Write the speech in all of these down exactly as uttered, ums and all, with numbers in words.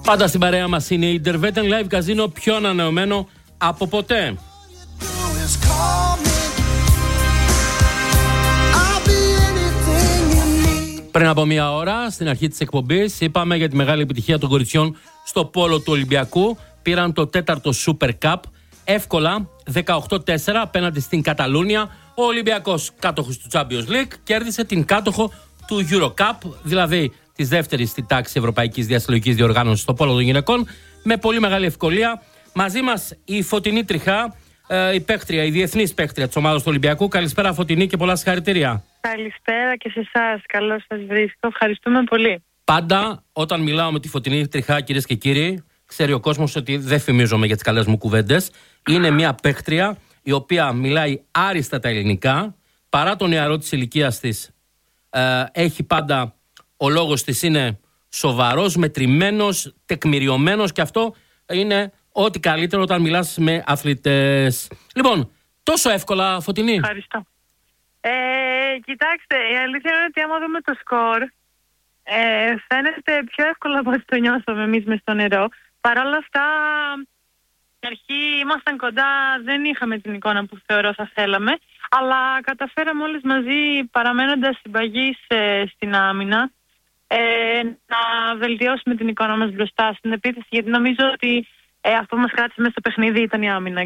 Πάντα στην παρέα μας είναι η Derveten Live Casino, πιο ανανεωμένο από ποτέ. Πριν από μία ώρα, στην αρχή της εκπομπής, είπαμε για τη μεγάλη επιτυχία των κοριτσιών στο πόλο του Ολυμπιακού. Πήραν το τέταρτο Super Cup εύκολα, δεκαοκτώ τέσσερα απέναντι στην Καταλούνια. Ο Ολυμπιακός, κάτοχος του Champions League, κέρδισε την κάτοχο του Euro Cup, δηλαδή της δεύτερης στη τάξη Ευρωπαϊκής Διασυλλογικής Διοργάνωσης στο πόλο των γυναικών, με πολύ μεγάλη ευκολία. Μαζί μας η Φωτεινή Τριχά, η παίκτρια, η διεθνής παίκτρια της ομάδας του Ολυμπιακού. Καλησπέρα, Φωτεινή, και πολλά συγχαρητήρια. Καλησπέρα και σε εσάς. Καλώς σας βρίσκω. Ευχαριστούμε πολύ. Πάντα όταν μιλάω με τη Φωτεινή Τριχά, κυρίες και κύριοι, ξέρει ο κόσμος ότι δεν φημίζομαι για τις καλές μου κουβέντες. Είναι μια παίκτρια η οποία μιλάει άριστα τα ελληνικά, παρά τον νεαρό της ηλικίας της. Ε, έχει πάντα, ο λόγος της είναι σοβαρός, μετρημένος, τεκμηριωμένος, και αυτό είναι ό,τι καλύτερο όταν μιλάς με αθλητές. Λοιπόν, τόσο εύκολα, Φωτεινή? Ευχαριστώ. Ε, κοιτάξτε, η αλήθεια είναι ότι άμα δούμε το σκορ, ε, φαίνεται πιο εύκολα από ό,τι το νιώσαμε εμείς μες στο νερό. Παρ' όλα αυτά, στην αρχή ήμασταν κοντά, δεν είχαμε την εικόνα που θεωρώ θα θέλαμε, αλλά καταφέραμε όλες μαζί, παραμένοντας συμπαγείς ε, στην άμυνα, ε, να βελτιώσουμε την εικόνα μας μπροστά στην επίθεση, γιατί νομίζω ότι ε, αυτό που μας κράτησε μέσα στο παιχνίδι ήταν η άμυνα.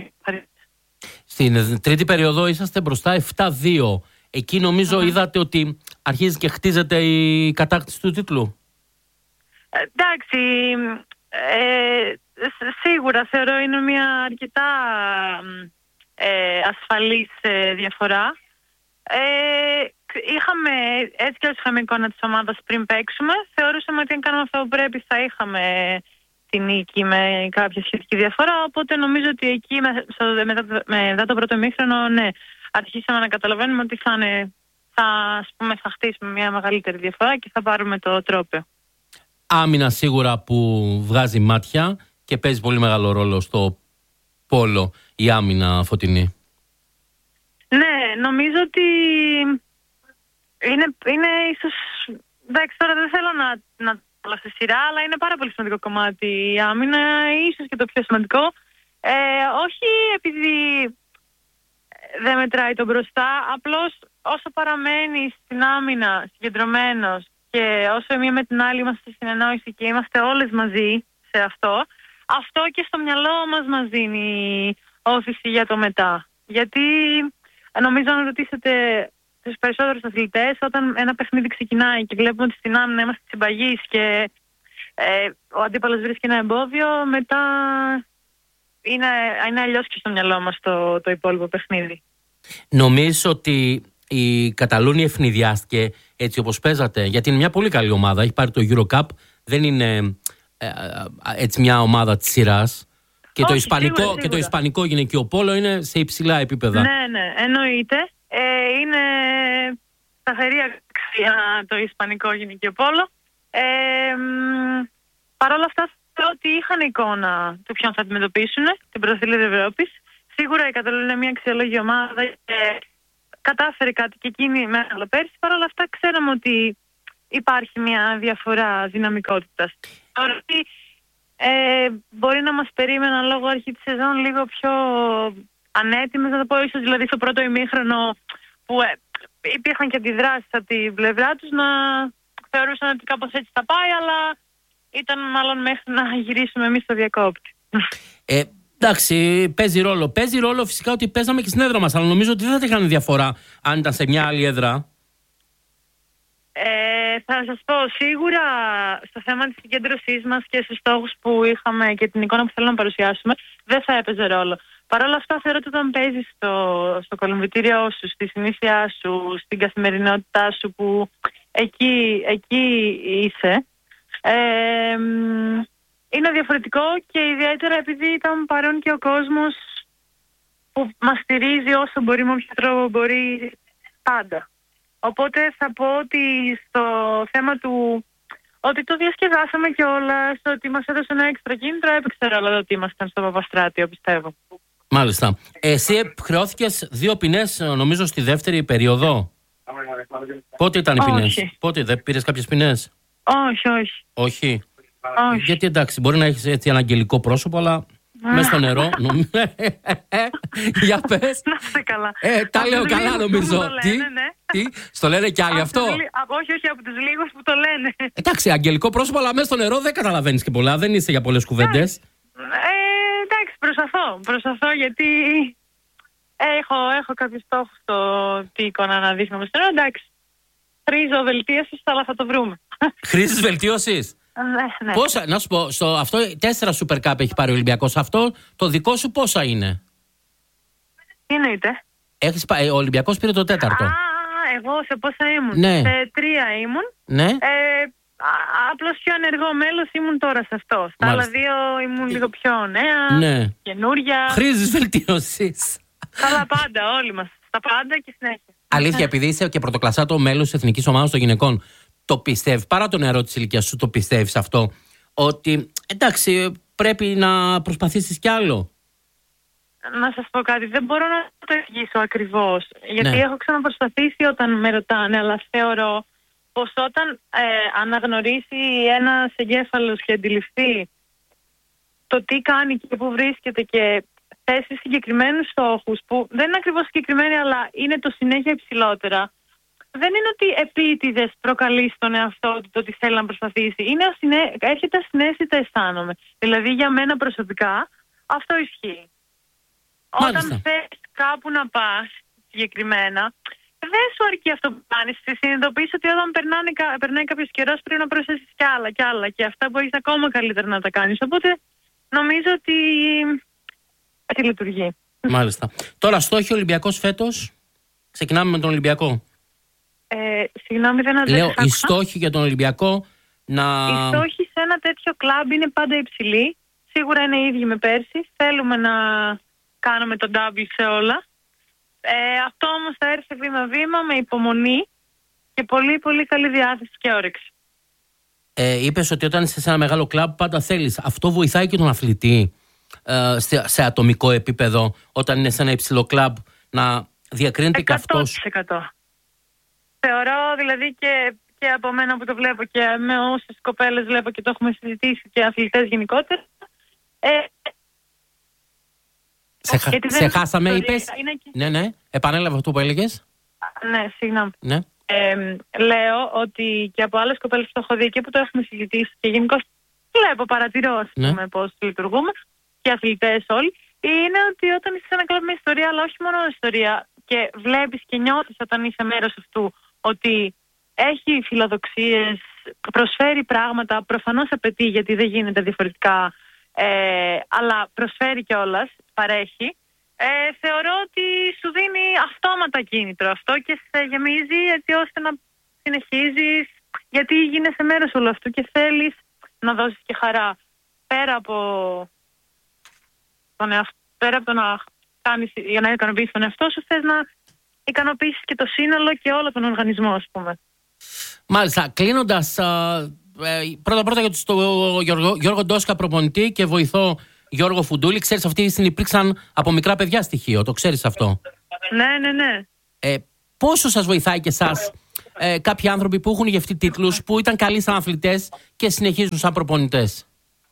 Στην τρίτη περίοδο είσαστε μπροστά επτά δύο. Εκεί νομίζω mm-hmm. είδατε ότι αρχίζει και χτίζεται η κατάκτηση του τίτλου. Ε, εντάξει, ε, σίγουρα θεωρώ είναι μια αρκετά ε, ασφαλής ε, διαφορά. Ε, είχαμε, έτσι και όσο είχαμε εικόνα της ομάδας πριν παίξουμε, θεωρούσαμε ότι αν κάνουμε αυτό που πρέπει θα είχαμε τη νίκη με κάποια σχετική διαφορά, οπότε νομίζω ότι εκεί μετά, μετά το πρώτο ημίχρονο, ναι, αρχίσαμε να καταλαβαίνουμε ότι θα, είναι, θα, ας πούμε, θα χτίσουμε μια μεγαλύτερη διαφορά και θα πάρουμε το τρόπαιο. Άμυνα σίγουρα που βγάζει μάτια και παίζει πολύ μεγάλο ρόλο στο πόλο η άμυνα, Φωτεινή. Ναι, νομίζω ότι είναι, είναι ίσως, εντάξει, τώρα δεν θέλω να, να όλα στη σειρά, αλλά είναι πάρα πολύ σημαντικό κομμάτι η άμυνα, ίσως και το πιο σημαντικό. Ε, όχι επειδή δεν μετράει το μπροστά, απλώς όσο παραμένει στην άμυνα συγκεντρωμένος και όσο μία με την άλλη είμαστε στη συνεννόηση και είμαστε όλες μαζί σε αυτό, αυτό και στο μυαλό μας μας δίνει όθηση για το μετά. Γιατί νομίζω να ρωτήσετε τους περισσότερους αθλητές, όταν ένα παιχνίδι ξεκινάει και βλέπουμε ότι στην άμυνα είμαστε συμπαγείς και ε, ο αντίπαλος βρίσκει ένα εμπόδιο, μετά είναι, είναι αλλιώς και στο μυαλό μας το, το υπόλοιπο παιχνίδι. Νομίζω ότι η Καταλούνια ευνηδιάστηκε έτσι όπως παίζατε, γιατί είναι μια πολύ καλή ομάδα, έχει πάρει το Euro Cup, δεν είναι ε, ε, έτσι μια ομάδα της σειράς. Και, Όχι, το ισπανικό, σίγουρα, σίγουρα. και το ισπανικό γυναικείο πόλο είναι σε υψηλά επίπεδα. Ναι, ναι, εννοείται. Ε, είναι σταθερή αξία το ισπανικό γυναικείο πόλο. Ε, Παρ' όλα αυτά, θεωρώ ότι είχαν εικόνα του ποιον θα αντιμετωπίσουν την πρωταθλήτρια Ευρώπης. Σίγουρα η Καταλούνια είναι μια αξιολόγη ομάδα και κατάφερε κάτι και εκείνη μεγάλο πέρσι. Παρ' όλα αυτά, ξέραμε ότι υπάρχει μια διαφορά δυναμικότητας. Θεωρώ ότι ε, μπορεί να μας περίμεναν λόγω αρχή της σεζόν λίγο πιο ανέτοιμες, να το πω, ίσως δηλαδή στο πρώτο ημίχρονο που ε, υπήρχαν και αντιδράσεις από την πλευρά τους, να θεωρούσαν ότι κάπως έτσι θα πάει, αλλά ήταν μάλλον μέχρι να γυρίσουμε εμείς στο διακόπτη. Ε, εντάξει, παίζει ρόλο. Παίζει ρόλο φυσικά ότι παίζαμε και στην έδρα μας, αλλά νομίζω ότι δεν θα είχαν διαφορά αν ήταν σε μια άλλη έδρα. Ε, θα σας πω, σίγουρα στο θέμα της συγκέντρωσής μας και στους στόχους που είχαμε και την εικόνα που θέλουμε να παρουσιάσουμε, δεν θα έπαιζε ρόλο. Παρ' όλα αυτά, θεωρώ ότι όταν παίζεις στο, στο κολυμβητήριό σου, στη συνήθεια σου, στην καθημερινότητά σου, που εκεί, εκεί είσαι, ε, είναι διαφορετικό, και ιδιαίτερα επειδή ήταν παρόν και ο κόσμος που μας στηρίζει όσο μπορεί, με όποιο τρόπο μπορεί, πάντα. Οπότε θα πω ότι στο θέμα του ότι το διασκεδάσαμε κιόλας, ότι μας έδωσε ένα έξτρα κίνητρο, έπαιξε ρόλο ότι ήμασταν στο Παπαστράτιο, πιστεύω. Μάλιστα. Εσύ χρεώθηκες δύο ποινές, νομίζω, στη δεύτερη περίοδο. Πότε ήταν οι ποινές? Πότε, δεν πήρες κάποιες ποινές? Όχι, όχι. Όχι. Όχι. Γιατί εντάξει, μπορεί να έχεις έτσι ένα αγγελικό πρόσωπο, αλλά μέσα στο νερό. νομ... Για πες. Να είστε καλά. Ε, τα λέω τους καλά λίγους νομίζω. που το Τι, λένε, ναι. τι, στο λένε κι άλλοι Από αυτό. τους λι- από- όχι, όχι, από τους λίγους που το λένε. Εντάξει, αγγελικό πρόσωπο, αλλά μέσα στο νερό δεν καταλαβαίνεις και πολλά. Δεν είσαι για πολλές κουβέντες. Ε, εντάξει, προσπαθώ. Προσπαθώ γιατί έχω, έχω κάποιους στόχους στο τι εικόνα να δείχνω μες στο νερό. Εντάξει, χρήζω βελτίωσης, αλλά θα το βρούμε. Χρήση βελτίωσης. Ναι, ναι. Πόσα, να σου πω, στο, αυτό τέσσερα Super Cup έχει πάρει ο Ολυμπιακός. Αυτό το δικό σου πόσα είναι? Τι εννοείται? Έχεις, πα- ο Ολυμπιακός πήρε το τέταρτο. Α, εγώ σε πόσα ήμουν? Ναι. Σε τρία ήμουν. Ναι. Ε, α- απλώς πιο ενεργό μέλος ήμουν τώρα σε αυτό. Στα άλλα Μάλιστα. δύο ήμουν λίγο πιο νέα, Ναι. καινούρια. Χρήση βελτίωσης. Καλά πάντα, όλοι μας. Στα πάντα και συνέχεια. Αλήθεια, επειδή είσαι και πρωτοκλασσάτο μέλος της Εθνικής Ομάδας των Γυναικών, το πιστεύεις, παρά το νερό της ηλικίας σου, το πιστεύεις αυτό, ότι εντάξει, πρέπει να προσπαθήσεις κι άλλο? Να σας πω κάτι, δεν μπορώ να το εξηγήσω ακριβώς. Γιατί Ναι. έχω ξαναπροσπαθήσει όταν με ρωτάνε, αλλά θεωρώ πως όταν ε, αναγνωρίσει ένας εγκέφαλος και αντιληφθεί το τι κάνει και πού βρίσκεται και θέσει συγκεκριμένους στόχους που δεν είναι ακριβώς συγκεκριμένοι, αλλά είναι το συνέχεια υψηλότερα. Δεν είναι ότι επίτηδες προκαλεί στον εαυτό του το ότι θέλει να προσπαθήσει. Είναι ασυνέ... Έρχεται ασυναίσθητα, αισθάνομαι. Δηλαδή για μένα προσωπικά αυτό ισχύει. Μάλιστα. Όταν θες κάπου να πας συγκεκριμένα, δεν σου αρκεί αυτό που κάνεις. Συνειδητοποιείς ότι όταν περνάνε, περνάει κάποιος καιρός πρέπει να προσθέσεις κι άλλα κι άλλα. Και αυτά μπορείς ακόμα καλύτερα να τα κάνεις. Οπότε νομίζω ότι έτσι λειτουργεί. Μάλιστα. Τώρα, στόχοι Ολυμπιακός φέτος. Ξεκινάμε με τον Ολυμπιακό. Ε, συγγνώμη, δεν αντέχω. Λέω, οι στόχοι για τον Ολυμπιακό να. Οι στόχοι σε ένα τέτοιο κλαμπ είναι πάντα υψηλοί. Σίγουρα είναι οι ίδιοι με πέρσι. Θέλουμε να κάνουμε τον double σε όλα. Ε, αυτό όμως θα έρθει βήμα-βήμα με υπομονή και πολύ πολύ καλή διάθεση και όρεξη. Ε, είπες ότι όταν είσαι σε ένα μεγάλο κλαμπ πάντα θέλεις. Αυτό βοηθάει και τον αθλητή ε, σε, σε ατομικό επίπεδο, όταν είναι σε ένα υψηλό κλαμπ, να διακρίνεται και αυτός. εκατό τοις εκατό. Θεωρώ δηλαδή και, και από μένα που το βλέπω και με όσες κοπέλες βλέπω και το έχουμε συζητήσει και αθλητές γενικότερα. Ε, Σε, χα- γιατί δεν σε είναι χάσαμε, ιστορία, είπες. είναι και- Ναι, ναι. Επανέλαβε αυτό που έλεγες. Ναι, συγγνώμη. Ναι. Ε, λέω ότι και από άλλες κοπέλες που το έχω δει και που το έχουμε συζητήσει και γενικώς βλέπω, παρατηρώ ας Ναι. πούμε πώς λειτουργούμε και αθλητές όλοι, είναι ότι όταν είσαι σε ένα κλαμπ με ιστορία, αλλά όχι μόνο ιστορία, και βλέπεις και νιώθεις όταν είσαι μέρος αυτού ότι έχει φιλοδοξίες, προσφέρει πράγματα, προφανώς απαιτεί γιατί δεν γίνεται διαφορετικά, ε, αλλά προσφέρει κιόλας, παρέχει. Ε, θεωρώ ότι σου δίνει αυτόματα κίνητρο αυτό και σε γεμίζει έτσι ώστε να συνεχίζεις, γιατί γίνεσαι μέρος όλου αυτού και θέλεις να δώσεις και χαρά. Πέρα από, τον εαυτό, πέρα από το να κάνεις για να ικανοποιήσεις τον εαυτό σου, θες να ικανοποιήσεις και το σύνολο και όλο τον οργανισμό, ας πούμε. Μάλιστα. Κλείνοντας, πρώτα-πρώτα για τον Γιώργο, Γιώργο Ντόσκα, προπονητή, και βοηθό Γιώργο Φουντούλη. Ξέρεις, αυτοί υπήρξαν από μικρά παιδιά στοιχείο, το ξέρεις αυτό? Ναι, ναι, ναι. Ε, πόσο σας βοηθάει και εσάς ε, κάποιοι άνθρωποι που έχουν γευτεί τίτλους, που ήταν καλοί σαν αθλητές και συνεχίζουν σαν προπονητές?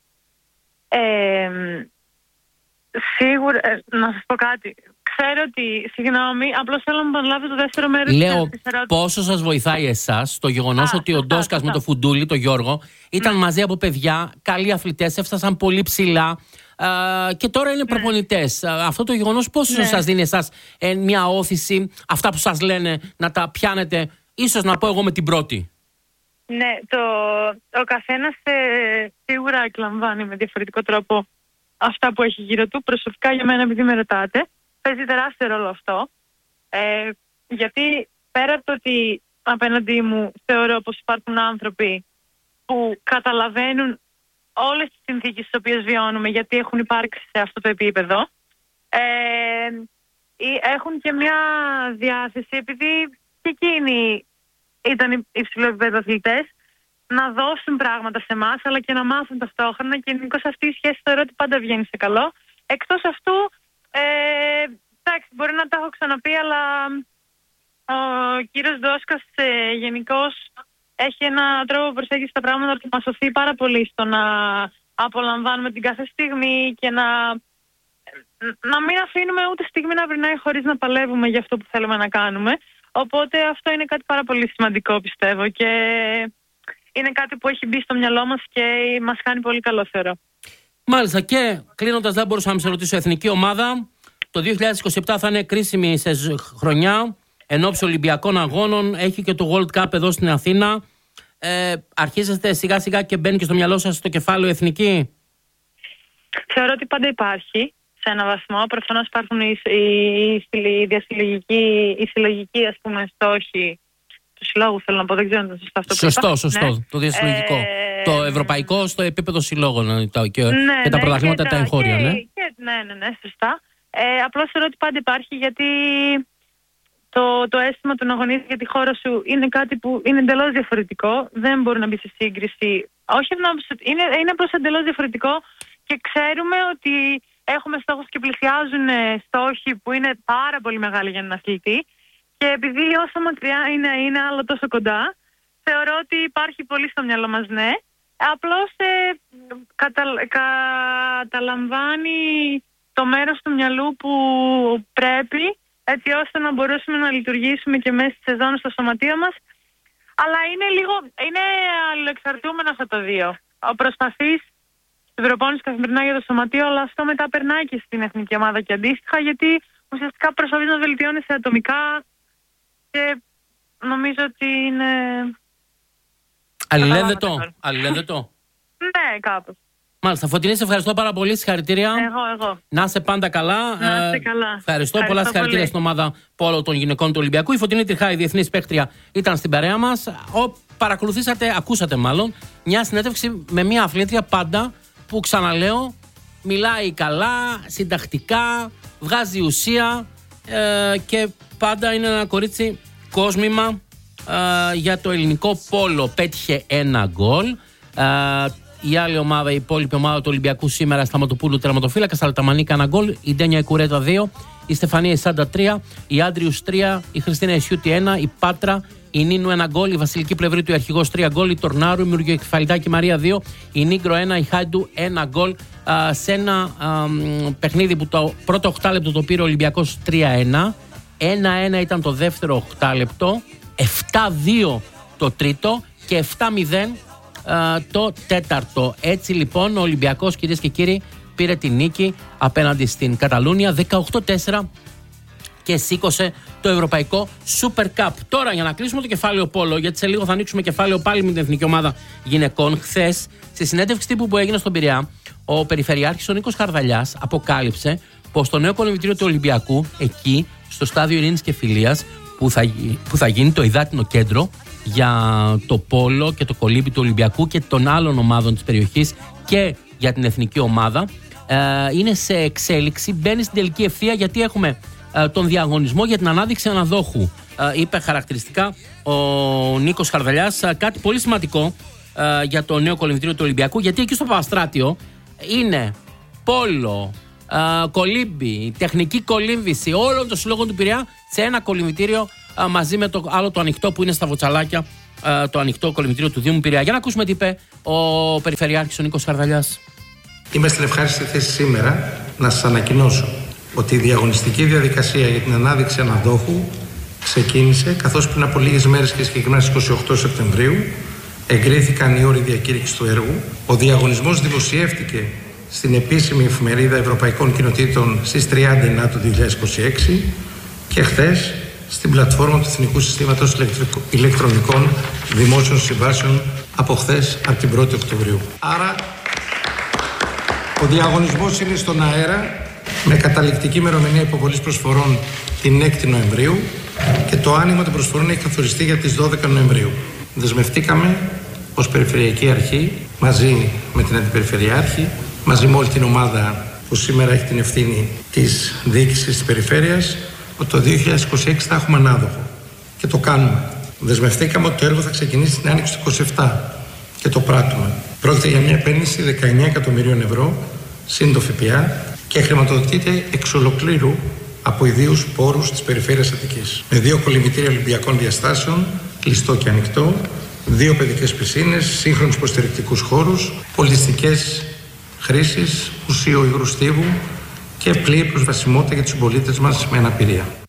Ε, σίγουρα, ε, να σας πω κάτι. Ξέρω ότι, συγγνώμη, απλώς θέλω να επαναλάβω το δεύτερο μέρος. Λέω, της ερώτησης. πόσο σας βοηθάει εσάς το γεγονός Α, ότι ο σωστά, Ντόσκας με σωστά. το Φουντούλη, το Γιώργο, ήταν μαζί από παιδιά, καλοί αθλητές, έφτασαν πολύ ψηλά α, και τώρα είναι προπονητές. Α, αυτό το γεγονός πόσο Ναι. σας δίνει εσάς ε, μια όθηση, αυτά που σας λένε, να τα πιάνετε, ίσως να πω εγώ με την πρώτη? Ναι, το, ο καθένας ε, σίγουρα εκλαμβάνει με διαφορετικό τρόπο αυτά που έχει γύρω του. Προσωπικά για μένα, επειδή με ρωτάτε, παίζει τεράστιο ρόλο αυτό. Ε, γιατί πέρα από το ότι απέναντί μου θεωρώ πως υπάρχουν άνθρωποι που καταλαβαίνουν όλες τις συνθήκες τις οποίες βιώνουμε, γιατί έχουν υπάρξει σε αυτό το επίπεδο, ε, ή έχουν και μια διάθεση, επειδή και εκείνοι ήταν υψηλό επίπεδο αθλητές, να δώσουν πράγματα σε εμάς, αλλά και να μάθουν ταυτόχρονα, και γενικώς αυτή η σχέση θεωρώ ότι πάντα βγαίνει σε καλό. Εκτός αυτού, ε, εντάξει, μπορεί να τα έχω ξαναπεί, αλλά ο κύριος Ντόσκας ε, γενικώς έχει ένα τρόπο προσέγγιση στα πράγματα που μας σωθεί πάρα πολύ στο να απολαμβάνουμε την κάθε στιγμή και να, να μην αφήνουμε ούτε στιγμή να βρινάει χωρίς να παλεύουμε για αυτό που θέλουμε να κάνουμε. Οπότε αυτό είναι κάτι πάρα πολύ σημαντικό, πιστεύω, και είναι κάτι που έχει μπει στο μυαλό μας και μας κάνει πολύ καλό, θεωρώ. Μάλιστα, και κλείνοντας, δεν μπορούσα να σε ρωτήσω, εθνική ομάδα το δύο χιλιάδες είκοσι επτά θα είναι κρίσιμη σε χρονιά ενόψει Ολυμπιακών Αγώνων, έχει και το World Cup εδώ στην Αθήνα. Ε, αρχίζετε σιγά σιγά και μπαίνει και στο μυαλό σας το κεφάλαιο εθνική? Θεωρώ ότι πάντα υπάρχει σε έναν βαθμό. Προφανώς υπάρχουν οι, οι, οι διασυλλογικοί, οι συλλογικοί, ας πούμε, στόχοι του συλλόγου, θέλω να πω, δεν ξέρω αν είναι σωστό αυτό που Σωστό, είπα. σωστό, Ναι. το διασυλλογικό. Ε... Το ευρωπαϊκό στο επίπεδο συλλόγων και, ναι, και τα ναι, πρωταθλήματα τα εγχώρια, και, ναι. Και, ναι, ναι, ναι, σωστά. Ε, απλώς θεωρώ ότι πάντα υπάρχει, γιατί το, το αίσθημα του να αγωνίζεις για τη χώρα σου είναι κάτι που είναι εντελώς διαφορετικό. Δεν μπορεί να μπει σε σύγκριση. Όχι, είναι, είναι απλώς εντελώς διαφορετικό και ξέρουμε ότι έχουμε στόχους και πλησιάζουν στόχοι που είναι πάρα πολύ μεγάλοι για έναν αθλητή. Και επειδή όσο μακριά είναι, είναι άλλο τόσο κοντά, θεωρώ ότι υπάρχει πολύ στο μυαλό μας, ναι. Απλώς ε, κατα, καταλαμβάνει το μέρος του μυαλού που πρέπει, έτσι ώστε να μπορέσουμε να λειτουργήσουμε και μέσα στη σεζόν στο σωματείο μας. Αλλά είναι λίγο, είναι αλληλοεξαρτούμενα αυτά τα δύο. Ο προσπαθείς στην προπόνηση καθημερινά για το σωματείο, αλλά αυτό μετά περνάει και στην εθνική ομάδα και αντίστοιχα, γιατί ουσιαστικά προσπαθείς να βελτιώνεσαι ατομικά και νομίζω ότι είναι... Αλληλένδετο, αλληλένδετο. Ναι, κάπως. Μάλιστα, Φωτεινή, σε ευχαριστώ πάρα πολύ. Συγχαρητήρια. Εγώ, εγώ. Να είσαι πάντα καλά. Να είσαι καλά. Ε, ευχαριστώ. Πολλά συγχαρητήρια στην ομάδα Πόλο των γυναικών του Ολυμπιακού. Η Φωτεινή Τριχά, η διεθνής παίκτρια, ήταν στην παρέα μας. Ο, παρακολουθήσατε, ακούσατε μάλλον, μια συνέντευξη με μια αθλήτρια πάντα που, ξαναλέω, μιλάει καλά, συντακτικά, βγάζει ουσία ε, και πάντα είναι ένα κορίτσι κόσμημα ε, για το ελληνικό πόλο. Πέτυχε ένα γκολ. Ε, Η άλλη ομάδα, η υπόλοιπη ομάδα του Ολυμπιακού σήμερα, Σταματοπούλου τερματοφύλακα, Σαλταμανίκα ένα γκολ, η Ντένια Εκουρέτα δύο, η Στεφανία Ισάντα τρία, η Άντριους τρία, η Χριστίνα Ισιούτη ένα, η Πάτρα, η Νίνου ένα γκολ, η Βασιλική Πλευρή του Αρχηγός τρία γκολ, η Τορνάρου, η Μουργιοκεφαλιτάκη Μαρία δύο, η Νίγκρο ένα, η Χάιντου ένα γκολ, α, σε ένα α, παιχνίδι που το πρώτο οκτάλεπτο το πήρε ο Ολυμπιακός τρία ένα, ένα ένα ήταν το δεύτερο οκτάλεπτο, επτά δύο το τρίτο και επτά μηδέν Uh, το τέταρτο. Έτσι λοιπόν ο Ολυμπιακός, κυρίες και κύριοι, πήρε τη νίκη απέναντι στην Καταλούνια δεκαοκτώ τέσσερα και σήκωσε το Ευρωπαϊκό Super Cup. Τώρα, για να κλείσουμε το κεφάλαιο Πόλο, γιατί σε λίγο θα ανοίξουμε κεφάλαιο πάλι με την Εθνική Ομάδα Γυναικών. Χθες, στη συνέντευξη τύπου που έγινε στον Πειραιά, ο Περιφερειάρχης ο Νίκος Χαρδαλιάς αποκάλυψε πως το νέο κολυμβητήριο του Ολυμπιακού, εκεί στο στάδιο Ειρήνης και Φιλίας, που θα, που θα γίνει το υδάτινο κέντρο για το πόλο και το κολύμπι του Ολυμπιακού και των άλλων ομάδων της περιοχής και για την εθνική ομάδα, ε, είναι σε εξέλιξη, μπαίνει στην τελική ευθεία, γιατί έχουμε ε, τον διαγωνισμό για την ανάδειξη αναδόχου. Ε, είπε χαρακτηριστικά ο Νίκος Χαρδαλιάς ε, κάτι πολύ σημαντικό ε, για το νέο κολυμβητήριο του Ολυμπιακού, γιατί εκεί στο Παπαστράτιο είναι πόλο, ε, κολύμπι, τεχνική κολύμβηση όλων των συλλόγων του Πειραιά σε ένα κολυμβητήριο, μαζί με το άλλο το ανοιχτό που είναι στα Βοτσαλάκια, το ανοιχτό κολυμβητήριο του Δήμου Πειραιά. Για να ακούσουμε τι είπε ο Περιφερειάρχης ο Νίκος Χαρδαλιάς. Είμαι στην ευχάριστη θέση σήμερα να σας ανακοινώσω ότι η διαγωνιστική διαδικασία για την ανάδειξη αναδόχου ξεκίνησε, καθώς πριν από λίγες μέρες και συγκεκριμένα στις είκοσι οκτώ Σεπτεμβρίου εγκρίθηκαν οι όροι διακήρυξης του έργου. Ο διαγωνισμός δημοσιεύτηκε στην επίσημη εφημερίδα Ευρωπαϊκών Κοινοτήτων στις τριάντα εννέα του δύο χιλιάδες είκοσι έξι και χθες στην πλατφόρμα του Εθνικού Συστήματος Ηλεκτρονικών Δημόσιων Συμβάσεων από χθες, από την πρώτη Οκτωβρίου. Άρα, ο διαγωνισμός είναι στον αέρα με καταληκτική ημερομηνία υποβολής προσφορών την έκτη Νοεμβρίου και το άνοιγμα των προσφορών έχει καθοριστεί για τις δώδεκα Νοεμβρίου. Δεσμευτήκαμε ως Περιφερειακή Αρχή, μαζί με την Αντιπεριφερειάρχη, μαζί με όλη την ομάδα που σήμερα έχει την ευθύνη της διοίκησης της Περιφέρειας, ότι το δύο χιλιάδες είκοσι έξι θα έχουμε ανάδοχο. Και το κάνουμε. Δεσμευτήκαμε ότι το έργο θα ξεκινήσει στην άνοιξη του είκοσι επτά. Και το πράττουμε. Πρόκειται για μια επένδυση δεκαεννέα εκατομμυρίων ευρώ, συν το ΦΠΑ, και χρηματοδοτείται εξ ολοκλήρου από ιδίους πόρους της Περιφέρειας Αττικής. Με δύο κολυμβητήρια Ολυμπιακών διαστάσεων, κλειστό και ανοιχτό, δύο παιδικές πισίνες, σύγχρονους υποστηρικτικούς χώρους, πολιτιστικές χρήσεις, μουσείο υγρού στίβου και πλήρη προσβασιμότητα για τους συμπολίτες μας με αναπηρία.